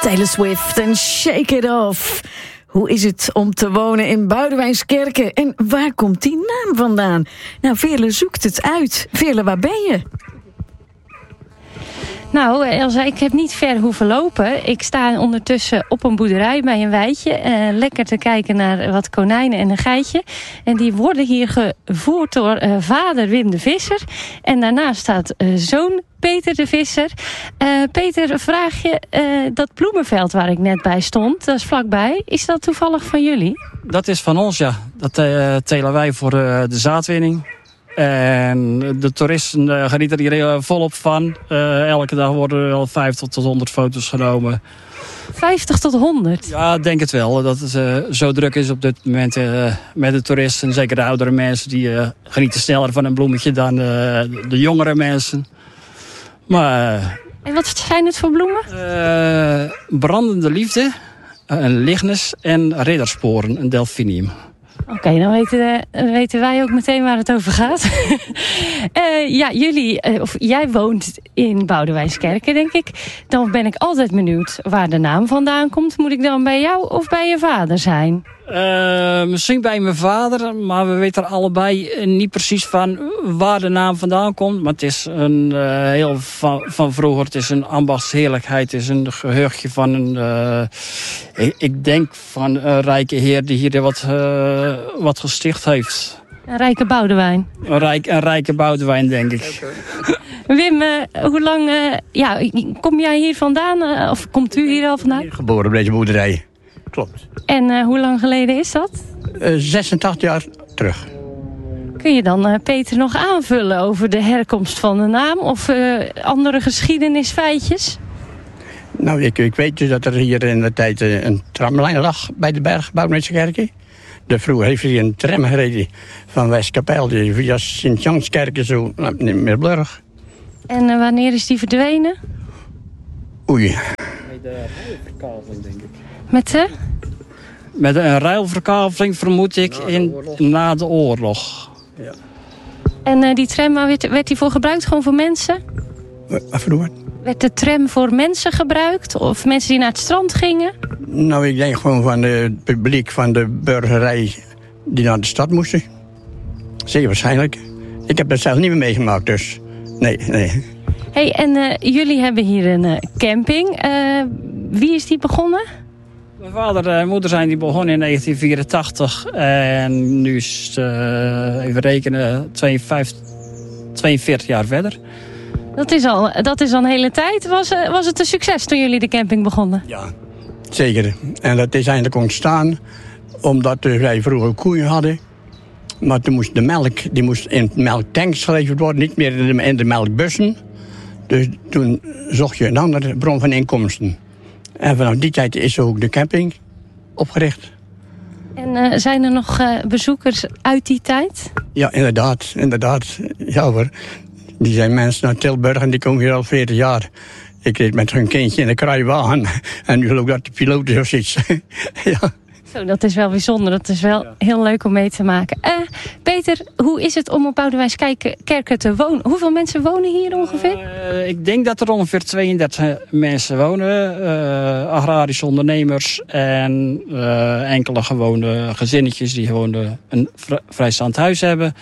Taylor Swift en Shake It Off. Hoe is het om te wonen in Boudewijnskerke? En waar komt die naam vandaan? Nou, Veerle zoekt het uit. Veerle, waar ben je? Nou, Elsa, ik heb niet ver hoeven lopen. Ik sta ondertussen op een boerderij bij een weidje. Lekker te kijken naar wat konijnen en een geitje. En die worden hier gevoerd door vader Wim de Visser. En daarnaast staat zoon Peter de Visser. Peter, vraag je, dat bloemenveld waar ik net bij stond, dat is vlakbij. Is dat toevallig van jullie? Dat is van ons, ja. Dat telen wij voor de zaadwinning. En de toeristen genieten er hier volop van. Elke dag worden er al 50 tot 100 foto's genomen. 50 tot 100? Ja, ik denk het wel. Dat het zo druk is op dit moment met de toeristen. Zeker de oudere mensen die genieten sneller van een bloemetje dan de jongere mensen. Maar, en wat zijn het voor bloemen? Brandende liefde, een lignus en riddersporen, een delphinium. Oké, dan weten wij ook meteen waar het over gaat. Ja, jij woont in Boudewijnskerke, denk ik. Dan ben ik altijd benieuwd waar de naam vandaan komt. Moet ik dan bij jou of bij je vader zijn? Misschien bij mijn vader, maar we weten er allebei niet precies van waar de naam vandaan komt. Maar het is een heel van vroeger. Het is een ambachtsheerlijkheid. Het is een gehuchtje van een, ik denk van een rijke heer die hier wat gesticht heeft. Een rijke Boudewijn. Een rijke Boudewijn, denk ik. Wim, hoe lang kom jij hier vandaan? Of komt u hier al vandaan? Geboren op deze boerderij. Klopt. En hoe lang geleden is dat? 86 jaar terug. Kun je dan Peter nog aanvullen over de herkomst van de naam? Of andere geschiedenisfeitjes? Nou, ik weet dus dat er hier in de tijd een tramlijn lag bij de berg Boudewijnskerke. Vroeger heeft hij een tram gereden van Westkapel via Sint-Janskerke zo naar Middelburg. En wanneer is die verdwenen? Oei. Bij de ruilverkaveling, denk ik. Met een ruilverkaveling, vermoed ik, na de oorlog. Ja. En die tram, werd die voor gebruikt? Gewoon voor mensen? Wat voor? Werd de tram voor mensen gebruikt? Of mensen die naar het strand gingen? Nou, ik denk gewoon van het publiek van de burgerij die naar de stad moesten. Zeker waarschijnlijk. Ik heb dat zelf niet meer meegemaakt, dus nee. Hey, en jullie hebben hier een camping. Wie is die begonnen? Mijn vader en moeder zijn die begonnen in 1984. En nu is het, even rekenen, 42 jaar verder. Dat is al een hele tijd. Was het een succes toen jullie de camping begonnen? Ja, zeker. En dat is eigenlijk ontstaan omdat wij vroeger koeien hadden. Maar toen moest de melk in melktanks geleverd worden, niet meer in de melkbussen. Dus toen zocht je een andere bron van inkomsten. En vanaf die tijd is ook de camping opgericht. En zijn er nog bezoekers uit die tijd? Ja, inderdaad. Ja hoor. Die zijn mensen naar Tilburg en die komen hier al 40 jaar. Ik reed met hun kindje in de kruiwagen. En nu geloof ik dat de piloot is of zoiets. Ja. Zo, dat is wel bijzonder. Dat is wel heel leuk om mee te maken. Peter, hoe is het om op Boudewijnskerke te wonen? Hoeveel mensen wonen hier ongeveer? Ik denk dat er ongeveer 32 mensen wonen. Agrarische ondernemers en enkele gewone gezinnetjes die gewoon een vrijstaand huis hebben.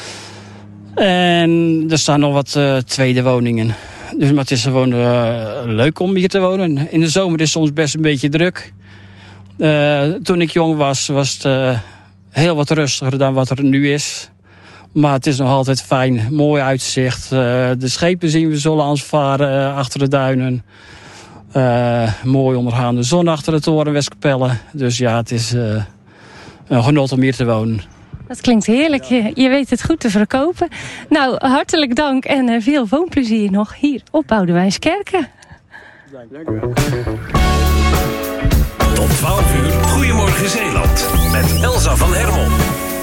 En er staan nog wat tweede woningen. Dus, maar het is gewoon leuk om hier te wonen. In de zomer is het soms best een beetje druk. Toen ik jong was het heel wat rustiger dan wat er nu is. Maar het is nog altijd fijn. Mooi uitzicht. De schepen zien we zullen ons varen achter de duinen. Mooi ondergaande zon achter de toren Westkapelle. Dus ja, het is een genot om hier te wonen. Dat klinkt heerlijk. Je weet het goed te verkopen. Nou, hartelijk dank en veel woonplezier nog hier op Boudewijnskerke. Dank u wel. Tot 12 uur, Goedemorgen Zeeland. Met Elsa van Hermel.